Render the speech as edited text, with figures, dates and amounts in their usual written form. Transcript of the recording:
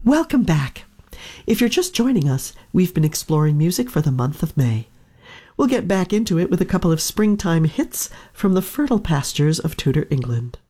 Welcome back. If you're just joining us, we've been exploring music for the month of May. We'll get back into it with a couple of springtime hits from the fertile pastures of Tudor England.